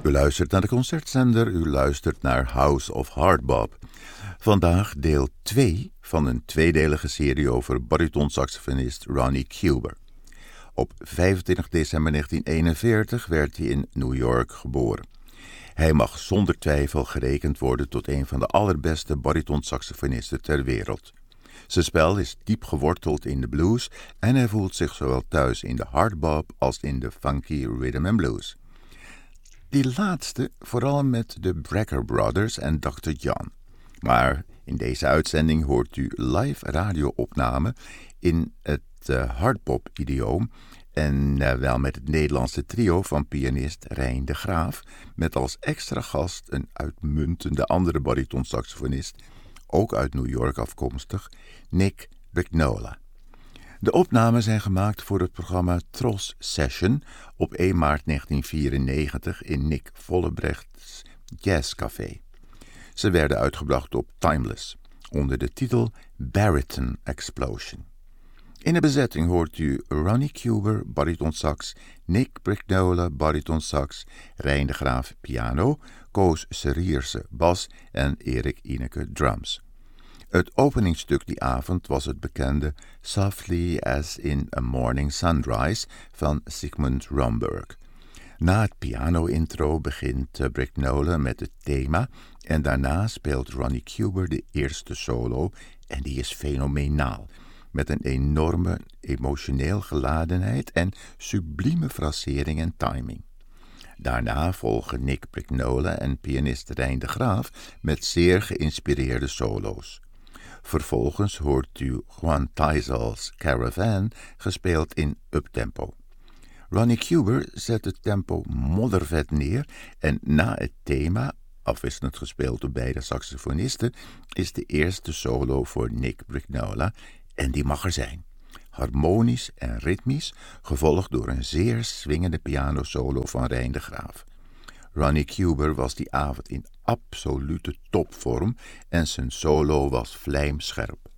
U luistert naar de concertzender, u luistert naar House of Hardbop. Vandaag deel 2 van een tweedelige serie over baritonsaxofonist Ronnie Cuber. Op 25 december 1941 werd hij in New York geboren. Hij mag zonder twijfel gerekend worden tot een van de allerbeste baritonsaxofonisten ter wereld. Zijn spel is diep geworteld in de blues en hij voelt zich zowel thuis in de hardbop als in de funky rhythm and blues. Die laatste vooral met de Brecker Brothers en Dr. John. Maar in deze uitzending hoort u live radioopname in het hardpop-idioom en wel met het Nederlandse trio van pianist Rein de Graaf, met als extra gast een uitmuntende andere baritonsaxofonist, ook uit New York afkomstig, Nick Brignola. De opnamen zijn gemaakt voor het programma Tros Session op 1 maart 1994 in Nick Vollebrechts Jazzcafé. Ze werden uitgebracht op Timeless, onder de titel Bariton Explosion. In de bezetting hoort u Ronnie Cuber, baritonsax, Nick Brignola, baritonsax, Rein de Graaf, piano, Koos Serierse, bas en Erik Ineke, drums. Het openingstuk die avond was het bekende Softly as in a Morning Sunrise van Sigmund Romberg. Na het piano-intro begint Brignola met het thema en daarna speelt Ronnie Cuber de eerste solo en die is fenomenaal, met een enorme emotioneel geladenheid en sublieme frasering en timing. Daarna volgen Nick Brignola en pianist Rein de Graaf met zeer geïnspireerde solo's. Vervolgens hoort u Juan Teisel's Caravan, gespeeld in uptempo. Ronnie Cuber zet het tempo moddervet neer en na het thema, afwisselend gespeeld door beide saxofonisten, is de eerste solo voor Nick Brignola en die mag er zijn. Harmonisch en ritmisch, gevolgd door een zeer swingende pianosolo van Rein de Graaf. Ronnie Cuber was die avond in absolute topvorm en zijn solo was vlijmscherp.